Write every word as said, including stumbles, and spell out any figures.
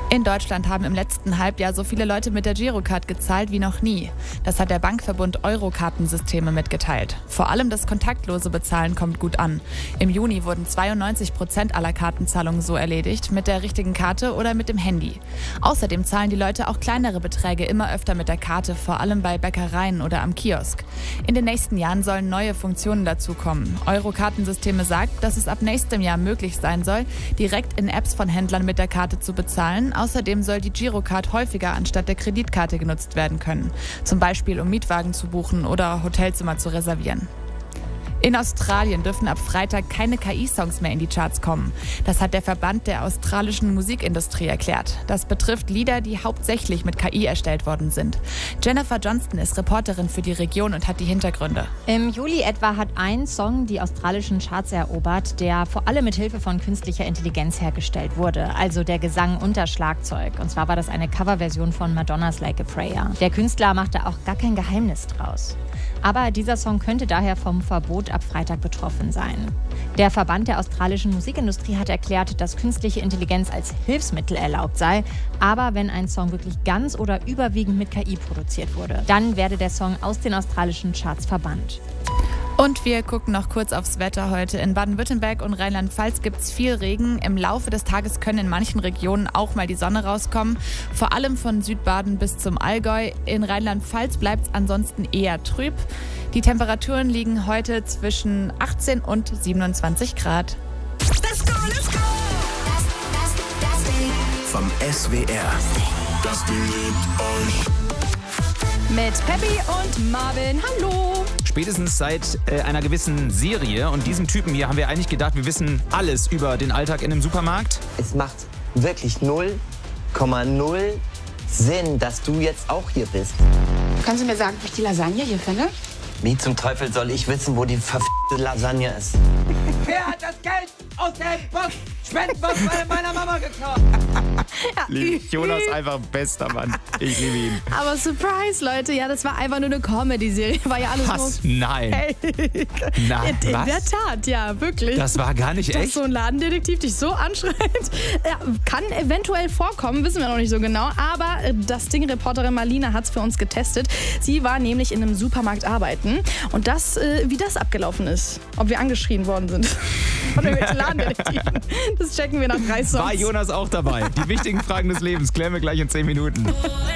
In Deutschland haben im letzten Halbjahr so viele Leute mit der Girocard gezahlt wie noch nie. Das hat der Bankverbund Euro-Kartensysteme mitgeteilt. Vor allem das kontaktlose Bezahlen kommt gut an. Im Juni wurden zweiundneunzig Prozent aller Kartenzahlungen so erledigt, mit der richtigen Karte oder mit dem Handy. Außerdem zahlen die Leute auch kleinere Beträge immer öfter mit der Karte, vor allem bei Bäckereien oder am Kiosk. In den nächsten Jahren sollen neue Funktionen dazukommen. Euro-Kartensysteme sagt, dass es ab nächstem Jahr möglich sein soll, direkt in Apps von Händlern mit der Karte zu bezahlen. Außerdem soll die Girocard häufiger anstatt der Kreditkarte genutzt werden können. Zum Beispiel, um Mietwagen zu buchen oder Hotelzimmer zu reservieren. In Australien dürfen ab Freitag keine K I-Songs mehr in die Charts kommen. Das hat der Verband der australischen Musikindustrie erklärt. Das betrifft Lieder, die hauptsächlich mit K I erstellt worden sind. Jennifer Johnston ist Reporterin für die Region und hat die Hintergründe. Im Juli etwa hat ein Song die australischen Charts erobert, der vor allem mit Hilfe von künstlicher Intelligenz hergestellt wurde. Also der Gesang und das Schlagzeug. Und zwar war das eine Coverversion von Madonnas Like a Prayer. Der Künstler machte auch gar kein Geheimnis draus. Aber dieser Song könnte daher vom Verbot ab Freitag betroffen sein. Der Verband der australischen Musikindustrie hat erklärt, dass künstliche Intelligenz als Hilfsmittel erlaubt sei. Aber wenn ein Song wirklich ganz oder überwiegend mit K I produziert wurde, dann werde der Song aus den australischen Charts verbannt. Und wir gucken noch kurz aufs Wetter heute. In Baden-Württemberg und Rheinland-Pfalz gibt es viel Regen. Im Laufe des Tages können in manchen Regionen auch mal die Sonne rauskommen. Vor allem von Südbaden bis zum Allgäu. In Rheinland-Pfalz bleibt es ansonsten eher trüb. Die Temperaturen liegen heute zwischen achtzehn und siebenundzwanzig Grad. Let's go, let's go! Das, das, das Ding. Vom S W R. Das Ding liebt euch. Mit Peppi und Marvin. Hallo! Spätestens seit äh, einer gewissen Serie und diesem Typen hier haben wir eigentlich gedacht, wir wissen alles über den Alltag in einem Supermarkt. Es macht wirklich null Komma null Sinn, dass du jetzt auch hier bist. Kannst du mir sagen, wo ich die Lasagne hier finde? Wie zum Teufel soll ich wissen, wo die verfickte Lasagne ist? Wer hat das Geld aus der Box Spendenbox bei meiner Mama geklaut? Ja, Jonas einfach bester Mann. Ich liebe ihn. Aber Surprise, Leute, ja, das war einfach nur eine Comedy-Serie. War ja alles Was? nur Nein. Fake. Na, in, in was? der Tat, ja, wirklich. Das war gar nicht Dass echt? so ein Ladendetektiv dich so anschreit. Ja, kann eventuell vorkommen, wissen wir noch nicht so genau. Aber das Ding, Reporterin Marlina hat es für uns getestet. Sie war nämlich in einem Supermarkt arbeiten. Und das, äh, wie das abgelaufen ist. Ob wir angeschrien worden sind. Von irgendwelchen Ladendetektiven. Das checken wir nach drei Songs. War Jonas auch dabei? Die wichtigen Fragen des Lebens klären wir gleich in zehn Minuten.